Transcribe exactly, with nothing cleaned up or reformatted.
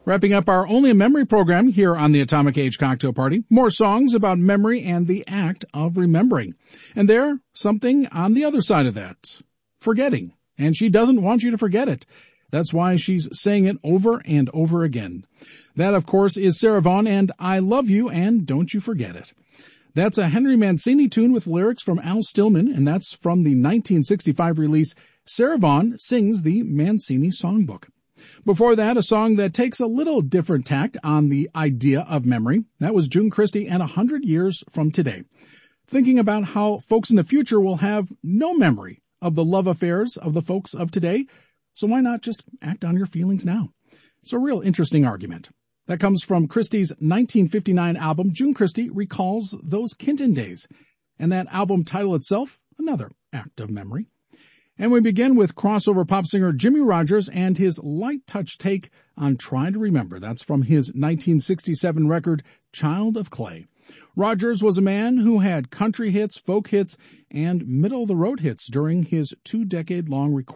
Wrapping up our Only a Memory program here on the Atomic Age Cocktail Party. More songs about memory and the act of remembering. And there, something on the other side of that. Forgetting. And she doesn't want you to forget it. That's why she's saying it over and over again. That, of course, is Sarah Vaughan and I Love You and Don't You Forget It. That's a Henry Mancini tune with lyrics from Al Stillman, and that's from the nineteen sixty-five release Sarah Vaughan Sings the Mancini Songbook. Before that, a song that takes a little different tact on the idea of memory. That was June Christy and A Hundred Years from Today. Thinking about how folks in the future will have no memory of the love affairs of the folks of today. So why not just act on your feelings now? It's a real interesting argument. That comes from Christie's nineteen fifty-nine album, June Christy Recalls Those Kinton Days. And that album title itself, another act of memory. And we begin with crossover pop singer Jimmie Rodgers and his light touch take on Try to Remember. That's from his nineteen sixty-seven record, Child of Clay. Rodgers was a man who had country hits, folk hits, and middle-of-the-road hits during his two-decade-long recording.